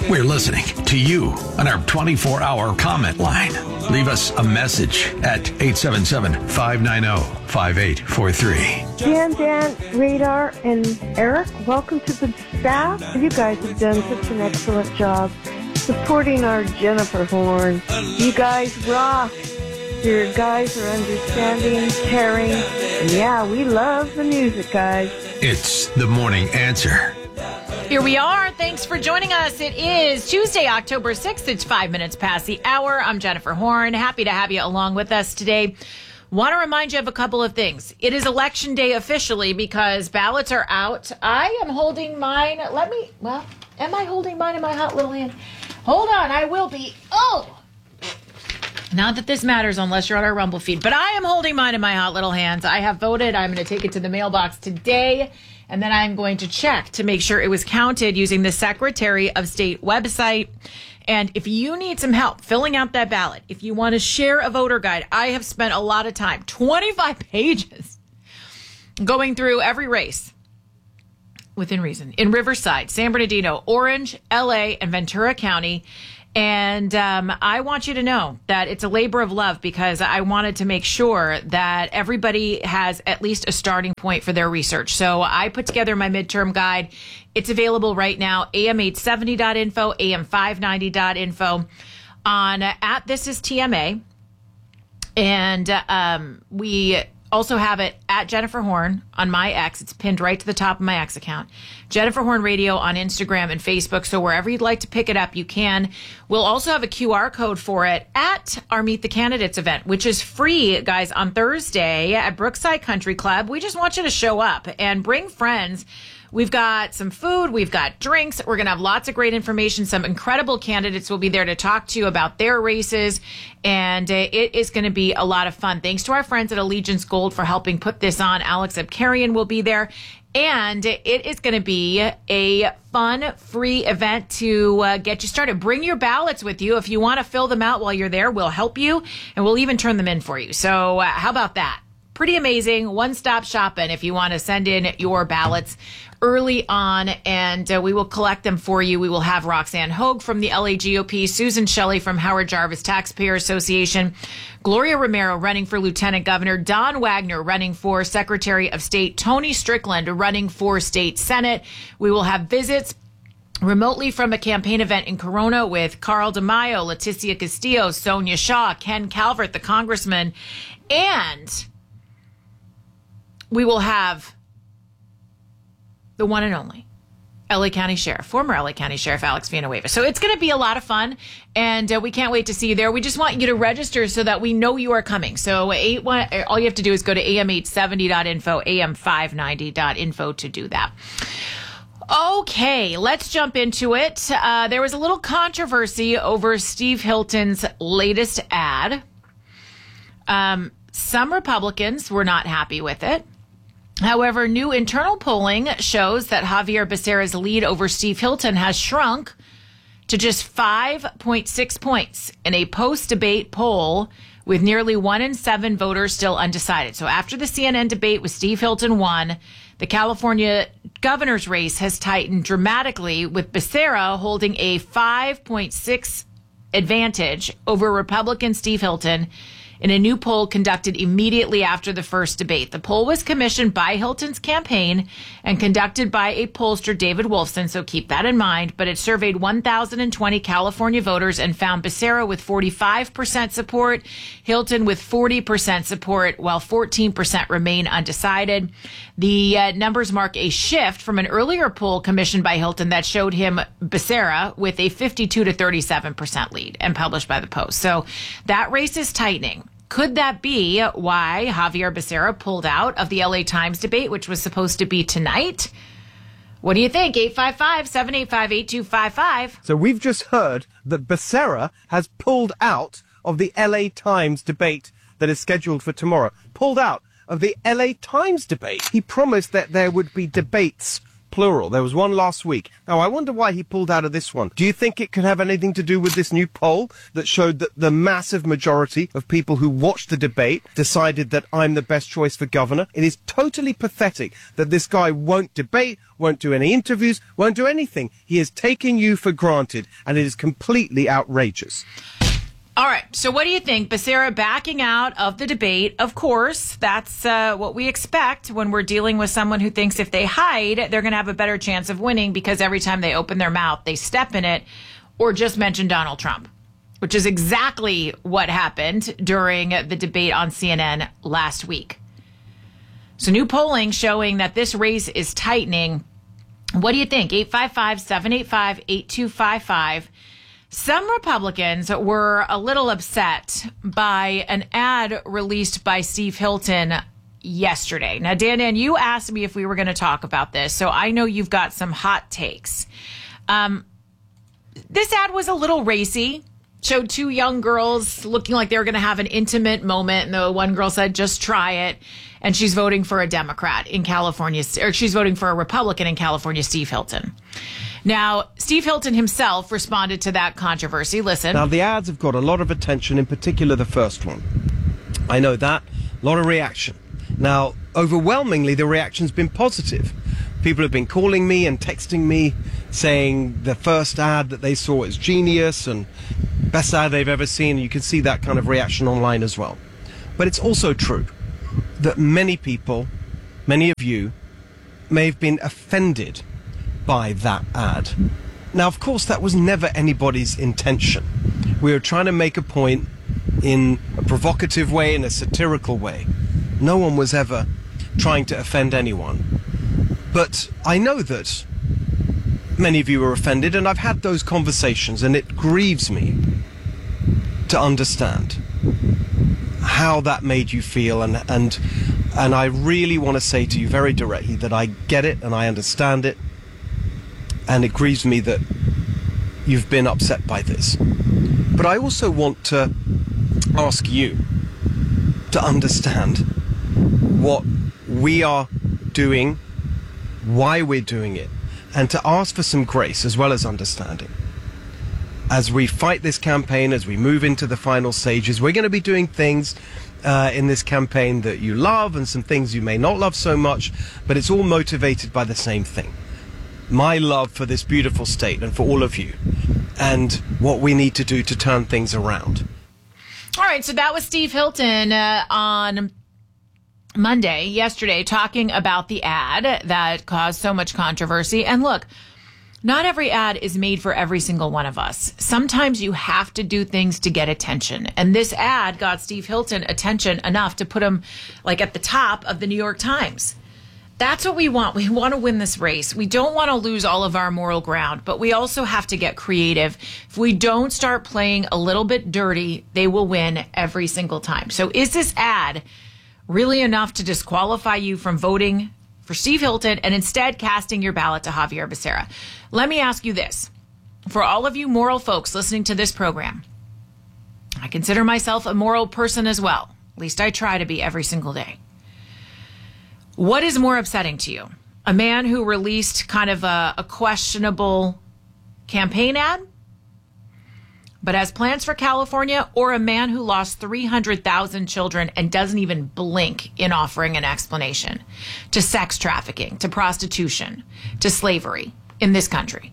We're listening to you on our 24-hour comment line. Leave us a message at 877-590-5843. Dan, Radar, and Eric, welcome to the staff. You guys have done such an excellent job supporting our Jennifer Horn. You guys rock. Your guys are understanding, caring, and yeah, we love the music, guys. It's The Morning Answer. Here we are. Thanks for joining us. It is Tuesday, October 6th. It's 5 minutes past the hour. I'm Jennifer Horn. Happy to have you along with us today. Want to remind you of a couple of things. It is Election Day officially because ballots are out. I am holding mine. Am I holding mine in my hot little hand? Hold on. I will be. Oh! Not that this matters unless you're on our Rumble feed, but I am holding mine in my hot little hands. I have voted. I'm going to take it to the mailbox today. And then I'm going to check to make sure it was counted using the Secretary of State website. And if you need some help filling out that ballot, if you want to share a voter guide, I have spent a lot of time, 25 pages, going through every race within reason in Riverside, San Bernardino, Orange, LA, and Ventura County. And I want you to know that it's a labor of love because I wanted to make sure that everybody has at least a starting point for their research. So I put together my midterm guide. It's available right now, am870.info, am590.info, on at This Is TMA. And we also have it at Jennifer Horn on my X. It's pinned right to the top of my X account. Jennifer Horn Radio on Instagram and Facebook. So wherever you'd like to pick it up, you can. We'll also have a QR code for it at our Meet the Candidates event, which is free, guys, on Thursday at Brookside Country Club. We just want you to show up and bring friends. We've got some food. We've got drinks. We're going to have lots of great information. Some incredible candidates will be there to talk to you about their races. And it is going to be a lot of fun. Thanks to our friends at Allegiance Gold for helping put this on. Alex Abkarian will be there. And it is going to be a fun, free event to get you started. Bring your ballots with you. If you want to fill them out while you're there, we'll help you. And we'll even turn them in for you. So how about that? Pretty amazing. One-stop shopping if you want to send in your ballots early on, and we will collect them for you. We will have Roxanne Hogue from the LA GOP, Susan Shelley from Howard Jarvis Taxpayer Association, Gloria Romero running for Lieutenant Governor, Don Wagner running for Secretary of State, Tony Strickland running for State Senate. We will have visits remotely from a campaign event in Corona with Carl DeMaio, Leticia Castillo, Sonia Shaw, Ken Calvert, the congressman, and we will have the one and only LA County Sheriff, former LA County Sheriff Alex Villanueva. So it's going to be a lot of fun, and we can't wait to see you there. We just want you to register so that we know you are coming. So all you have to do is go to am870.info, am590.info to do that. Okay, let's jump into it. There was a little controversy over Steve Hilton's latest ad. Some Republicans were not happy with it. However, new internal polling shows that Javier Becerra's lead over Steve Hilton has shrunk to just 5.6 points in a post-debate poll, with nearly 1 in 7 voters still undecided. So after the CNN debate with Steve Hilton won, the California governor's race has tightened dramatically, with Becerra holding a 5.6 advantage over Republican Steve Hilton in a new poll conducted immediately after the first debate. The poll was commissioned by Hilton's campaign and conducted by a pollster, David Wolfson, so keep that in mind. But it surveyed 1,020 California voters and found Becerra with 45% support, Hilton with 40% support, while 14% remain undecided. The numbers mark a shift from an earlier poll commissioned by Hilton that showed him, Becerra, with a 52 to 37% lead and published by the Post. So that race is tightening. Could that be why Javier Becerra pulled out of the LA Times debate, which was supposed to be tonight? What do you think? 855-785-8255. So we've just heard that Becerra has pulled out of the LA Times debate that is scheduled for tomorrow. Pulled out of the LA Times debate. He promised that there would be debates plural. There was one last week. Now, I wonder why he pulled out of this one. Do you think it could have anything to do with this new poll that showed that the massive majority of people who watched the debate decided that I'm the best choice for governor? It is totally pathetic that this guy won't debate, won't do any interviews, won't do anything. He is taking you for granted, and it is completely outrageous. All right. So what do you think? Becerra backing out of the debate. Of course, that's what we expect when we're dealing with someone who thinks if they hide, they're going to have a better chance of winning because every time they open their mouth, they step in it or just mention Donald Trump, which is exactly what happened during the debate on CNN last week. So new polling showing that this race is tightening. What do you think? 855-785-8255. Some Republicans were a little upset by an ad released by Steve Hilton yesterday. Now, Dan, you asked me if we were going to talk about this, so I know you've got some hot takes. This ad was a little racy. Showed two young girls looking like they were going to have an intimate moment. And the one girl said, just try it. And she's voting for a Democrat in California, or she's voting for a Republican in California, Steve Hilton. Now, Steve Hilton himself responded to that controversy. Listen. Now, the ads have got a lot of attention, in particular the first one. I know that. A lot of reaction. Now, overwhelmingly, the reaction's been positive. People have been calling me and texting me saying the first ad that they saw is genius and best ad they've ever seen. You can see that kind of reaction online as well. But it's also true that many people, many of you, may have been offended by that ad. Now, of course, that was never anybody's intention. We were trying to make a point in a provocative way, in a satirical way. No one was ever trying to offend anyone. But I know that many of you were offended, and I've had those conversations, and it grieves me to understand how that made you feel, and I really want to say to you very directly that I get it and I understand it, and it grieves me that you've been upset by this. But I also want to ask you to understand what we are doing, why we're doing it, and to ask for some grace as well as understanding. As we fight this campaign, as we move into the final stages, we're going to be doing things in this campaign that you love and some things you may not love so much, but it's all motivated by the same thing. My love for this beautiful state and for all of you, and what we need to do to turn things around. All right, so that was Steve Hilton on yesterday, talking about the ad that caused so much controversy. And look, not every ad is made for every single one of us. Sometimes you have to do things to get attention. And this ad got Steve Hilton attention enough to put him like at the top of the New York Times. That's what we want. We want to win this race. We don't want to lose all of our moral ground, but we also have to get creative. If we don't start playing a little bit dirty, they will win every single time. So is this ad really enough to disqualify you from voting for Steve Hilton and instead casting your ballot to Javier Becerra? Let me ask you this. For all of you moral folks listening to this program, I consider myself a moral person as well. At least I try to be every single day. What is more upsetting to you? A man who released kind of a questionable campaign ad, but has plans for California, or a man who lost 300,000 children and doesn't even blink in offering an explanation to sex trafficking, to prostitution, to slavery in this country?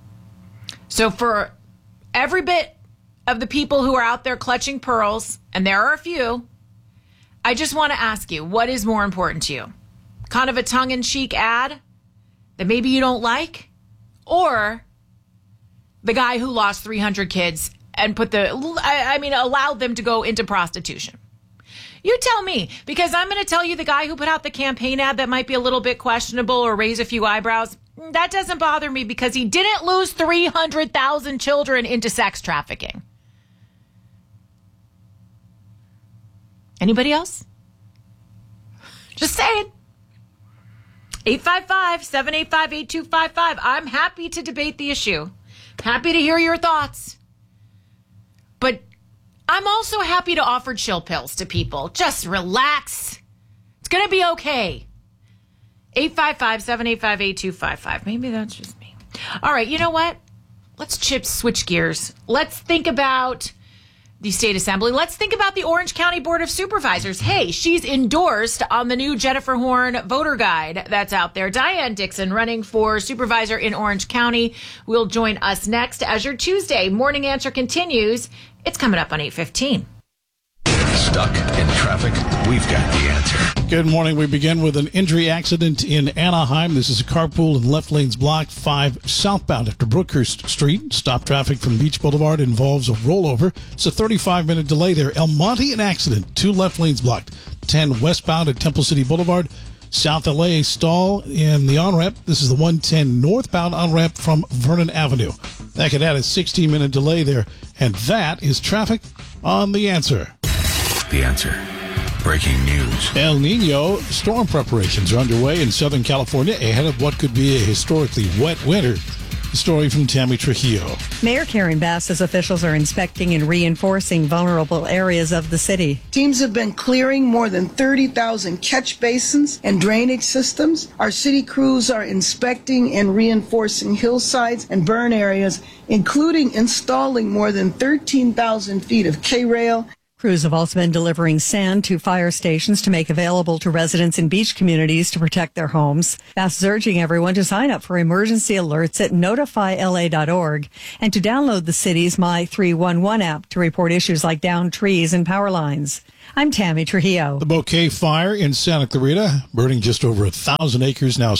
So for every bit of the people who are out there clutching pearls, and there are a few, I just want to ask you, what is more important to you? Kind of a tongue-in-cheek ad that maybe you don't like? Or the guy who lost 300 kids and allowed them to go into prostitution? You tell me, because I'm going to tell you the guy who put out the campaign ad that might be a little bit questionable or raise a few eyebrows, that doesn't bother me because he didn't lose 300,000 children into sex trafficking. Anybody else? Just saying. 855-785-8255. I'm happy to debate the issue. Happy to hear your thoughts. But I'm also happy to offer chill pills to people. Just relax. It's going to be okay. 855-785-8255. Maybe that's just me. All right, you know what? Let's switch gears. Let's think about the state assembly. Let's think about the Orange County Board of Supervisors. Hey, she's endorsed on the new Jennifer Horn voter guide that's out there. Diane Dixon, running for supervisor in Orange County, will join us next as your Tuesday Morning Answer continues. It's coming up on 8:15. Stuck in traffic? We've got the answer. Good morning. We begin with an injury accident in Anaheim. This is a carpool in left lanes blocked 5 southbound after Brookhurst Street. Stop traffic from Beach Boulevard involves a rollover. It's a 35-minute delay there. El Monte, an accident. 2 left lanes blocked. 10 westbound at Temple City Boulevard. South LA stall in the on-ramp. This is the 110 northbound on-ramp from Vernon Avenue. That could add a 16-minute delay there. And that is traffic on The Answer. The answer. Breaking news. El Nino storm preparations are underway in Southern California ahead of what could be a historically wet winter. The story from Tammy Trujillo. Mayor Karen Bass says officials are inspecting and reinforcing vulnerable areas of the city. Teams have been clearing more than 30,000 catch basins and drainage systems. Our city crews are inspecting and reinforcing hillsides and burn areas, including installing more than 13,000 feet of K-rail. Crews have also been delivering sand to fire stations to make available to residents in beach communities to protect their homes. Bass is urging everyone to sign up for emergency alerts at notifyla.org and to download the city's My 311 app to report issues like downed trees and power lines. I'm Tammy Trujillo. The Bouquet Fire in Santa Clarita, burning just over 1,000 acres, now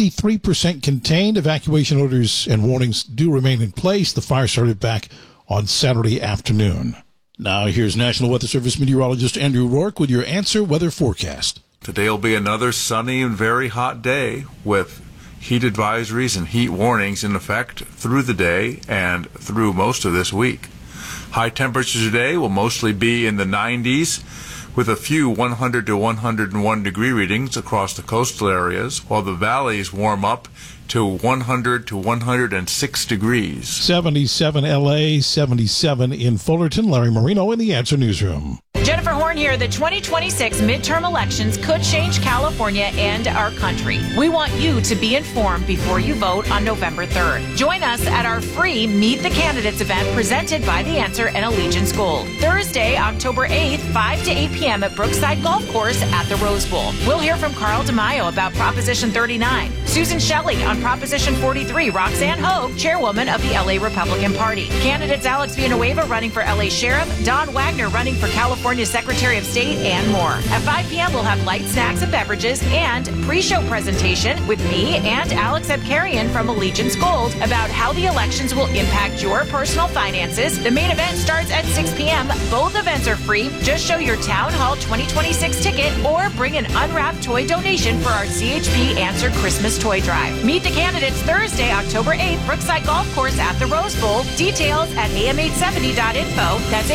63% contained. Evacuation orders and warnings do remain in place. The fire started back on Saturday afternoon. Now here's National Weather Service meteorologist Andrew Rourke with your Answer weather forecast. Today will be another sunny and very hot day with heat advisories and heat warnings in effect through the day and through most of this week. High temperatures today will mostly be in the 90s with a few 100 to 101 degree readings across the coastal areas, while the valleys warm up to 100 to 106 degrees. 77 LA, 77 in Fullerton. Larry Marino in the Answer Newsroom. Jennifer Horn here. The 2026 midterm elections could change California and our country. We want you to be informed before you vote on November 3rd. Join us at our free Meet the Candidates event presented by The Answer and Allegiance Gold. Thursday, October 8th, 5 to 8 p.m. at Brookside Golf Course at the Rose Bowl. We'll hear from Carl DeMaio about Proposition 39, Susan Shelley on Proposition 43, Roxanne Hogue, chairwoman of the LA Republican Party. Candidates Alex Villanueva running for LA Sheriff, Don Wagner running for California Secretary of State, and more. At 5 p.m., we'll have light snacks and beverages and pre-show presentation with me and Alex Abkarian from Allegiance Gold about how the elections will impact your personal finances. The main event starts at 6 p.m. Both events are free. Just show your Town Hall 2026 ticket or bring an unwrapped toy donation for our CHP Answer Christmas Toy Drive. Meet the candidates Thursday, October 8th, Brookside Golf Course at the Rose Bowl. Details at am870.info. That's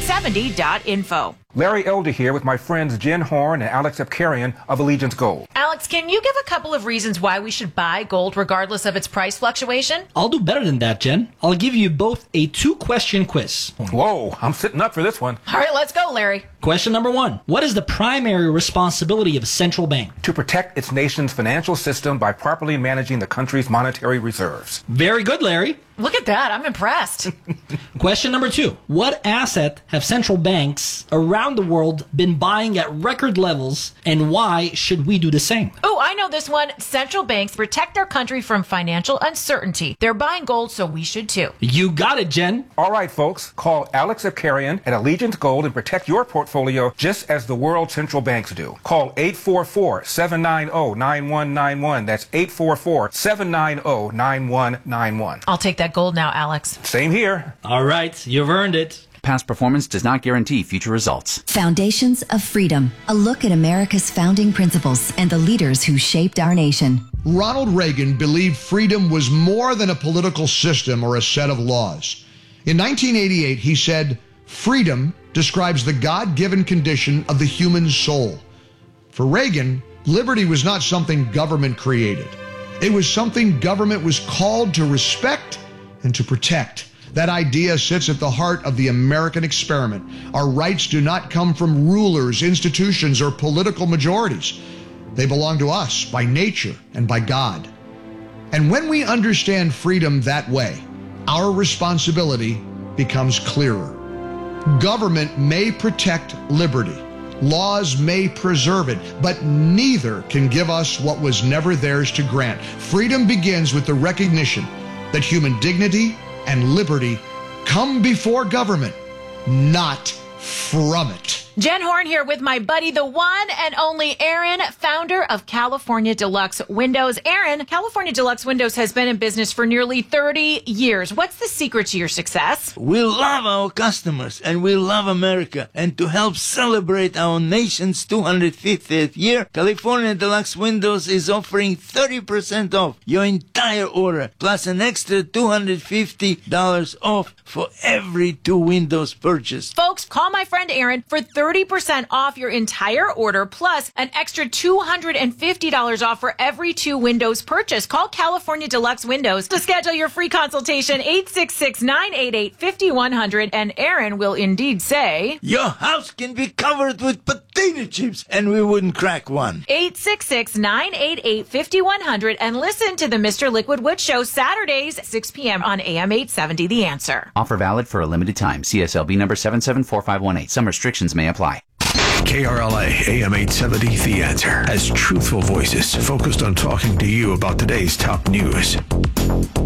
am870.info. Larry Elder here with my friends Jen Horn and Alex Abkarian of Allegiance Gold. Alex, can you give a couple of reasons why we should buy gold regardless of its price fluctuation? I'll do better than that, Jen. I'll give you both a 2-question quiz. Whoa, I'm sitting up for this one. All right, let's go, Larry. Question number 1. What is the primary responsibility of a central bank? To protect its nation's financial system by properly managing the country's monetary reserves. Very good, Larry. Look at that. I'm impressed. Question number 2. What asset have central banks around the world been buying at record levels, and why should we do the same? Oh, I know this one. Central banks protect their country from financial uncertainty. They're buying gold, so we should too. You got it, Jen. All right, folks. Call Alex Abkarian at Allegiance Gold and protect your portfolio just as the world central banks do. Call 844-790-9191. That's 844-790-9191. I'll take that gold now, Alex. Same here. All right, you've earned it. Past performance does not guarantee future results. Foundations of Freedom, a look at America's founding principles and the leaders who shaped our nation. Ronald Reagan believed freedom was more than a political system or a set of laws. In 1988, he said, "Freedom describes the God-given condition of the human soul." For Reagan, liberty was not something government created. It was something government was called to respect and to protect. That idea sits at the heart of the American experiment. Our rights do not come from rulers, institutions, or political majorities. They belong to us by nature and by God. And when we understand freedom that way, our responsibility becomes clearer. Government may protect liberty. Laws may preserve it, but neither can give us what was never theirs to grant. Freedom begins with the recognition that human dignity and liberty come before government, not from it. Jen Horn here with my buddy, the one and only Aaron, founder of California Deluxe Windows. Aaron, California Deluxe Windows has been in business for nearly 30 years. What's the secret to your success? We love our customers and we love America. And to help celebrate our nation's 250th year, California Deluxe Windows is offering 30% off your entire order, plus an extra $250 off for every 2 windows purchased. Folks, call my friend Aaron for 30% off your entire order, plus an extra $250 off for every 2 windows purchased. Call California Deluxe Windows to schedule your free consultation, 866-988-5100, and Aaron will indeed say, your house can be covered with potato chips, and we wouldn't crack one. 866-988-5100, and listen to the Mr. Liquid Wood Show Saturdays, 6 p.m. on AM 870 The Answer. Offer valid for a limited time. CSLB number 774518. Some restrictions may apply. KRLA AM 870 The Answer has truthful voices focused on talking to you about today's top news.